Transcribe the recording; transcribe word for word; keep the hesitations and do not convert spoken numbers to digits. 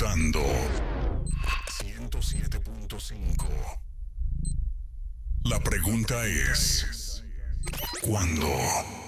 disfrutando ciento siete punto cinco. La pregunta es: ¿cuándo?